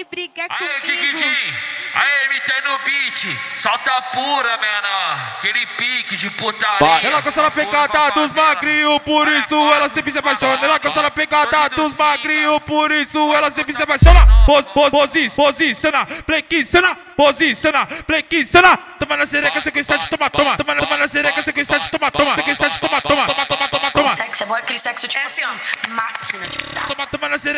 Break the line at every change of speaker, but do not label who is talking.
briga
Aê,
comigo.
Tiquidim! Aê, MT no beat! Solta pura, menor! Aquele pique de putaria!
Ela gosta da pegada dos magrinhos, por isso ela sempre se apaixona. Ela gosta da pegada dos magrinhos, por isso ela sempre se apaixona. Posiciona, posiciona, flexiona. Toma na sereca, sequência de toma. Toma na sereca, sequência de toma.